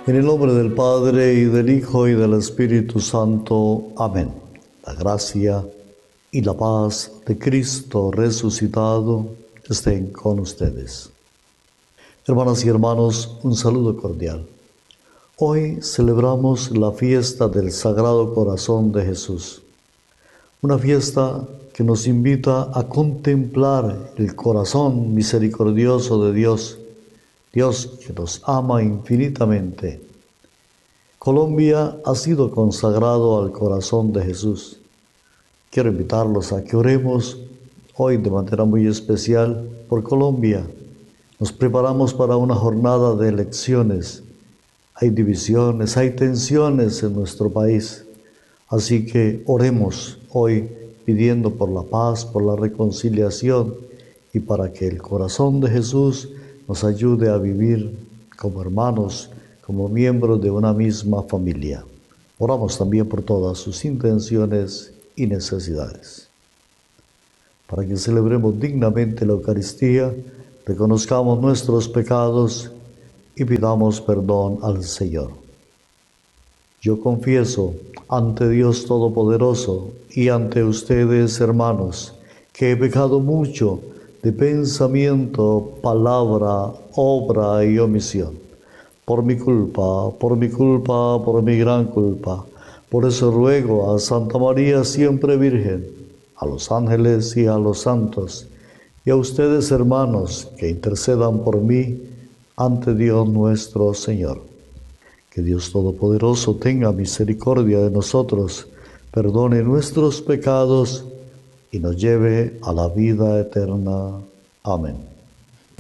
En el nombre del Padre, y del Hijo, y del Espíritu Santo. Amén. La gracia y la paz de Cristo resucitado estén con ustedes. Hermanas y hermanos, un saludo cordial. Hoy celebramos la fiesta del Sagrado Corazón de Jesús. Una fiesta que nos invita a contemplar el corazón misericordioso de Dios, Dios que nos ama infinitamente. Colombia ha sido consagrado al corazón de Jesús. Quiero invitarlos a que oremos hoy de manera muy especial por Colombia. Nos preparamos para una jornada de elecciones. Hay divisiones, hay tensiones en nuestro país. Así que oremos hoy pidiendo por la paz, por la reconciliación y para que el corazón de Jesús nos ayude a vivir como hermanos, como miembros de una misma familia. Oramos también por todas sus intenciones y necesidades. Para que celebremos dignamente la Eucaristía, reconozcamos nuestros pecados y pidamos perdón al Señor. Yo confieso ante Dios Todopoderoso y ante ustedes, hermanos, que he pecado mucho de pensamiento, palabra, obra y omisión. Por mi culpa, por mi gran culpa. Por eso ruego a Santa María siempre Virgen, a los ángeles y a los santos, y a ustedes, hermanos, que intercedan por mí ante Dios nuestro Señor. Que Dios Todopoderoso tenga misericordia de nosotros, perdone nuestros pecados y nos lleve a la vida eterna. Amén.